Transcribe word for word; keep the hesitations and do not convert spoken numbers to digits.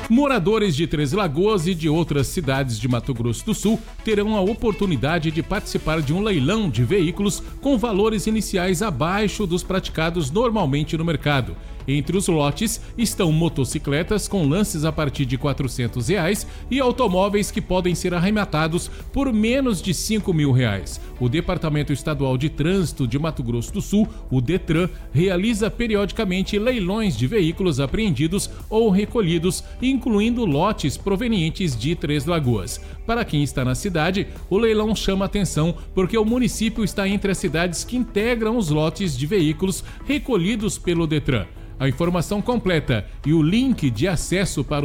Moradores de Três Lagoas e de outras cidades de Mato Grosso do Sul terão a oportunidade de participar de um leilão de veículos com valores iniciais abaixo dos praticados normalmente no mercado. Entre os lotes estão motocicletas com lances a partir de quatrocentos reais e automóveis que podem ser arrematados por menos de cinco mil reais. O Departamento Estadual de Trânsito de Mato Grosso do Sul, o DETRAN, realiza periodicamente leilões de veículos apreendidos ou recolhidos, incluindo lotes provenientes de Três Lagoas. Para quem está na cidade, o leilão chama atenção porque o município está entre as cidades que integram os lotes de veículos recolhidos pelo DETRAN. A informação completa e o link de acesso para